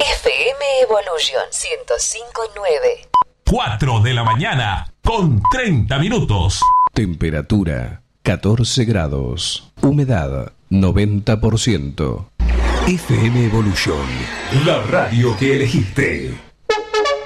FM Evolution 105.9. 4 de la mañana con 30 minutos. Temperatura 14 grados. Humedad 90%. FM Evolution, la radio que elegiste.